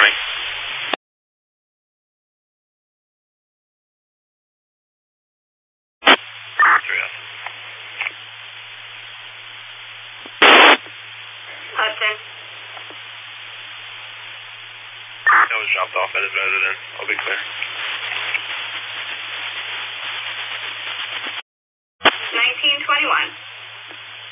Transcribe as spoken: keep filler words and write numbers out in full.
twenty. Hudson. That was dropped off at his residence. I'll be clear. nineteen twenty-one.